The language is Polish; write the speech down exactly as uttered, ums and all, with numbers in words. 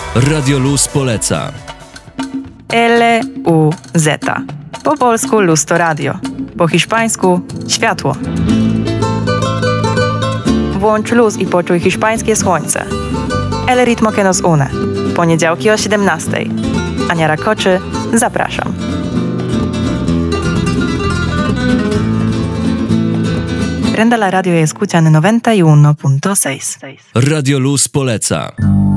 Radio Luz poleca. L U Z. Po polsku Luz to radio. Po hiszpańsku światło. Włącz luz i poczuj hiszpańskie słońce. El ritmo que nos une. Poniedziałki o siedemnastej. Ania Rakoczy, zapraszam. Prenda la radio y escuchan noventa y uno punto seis. Radio Luz poleca.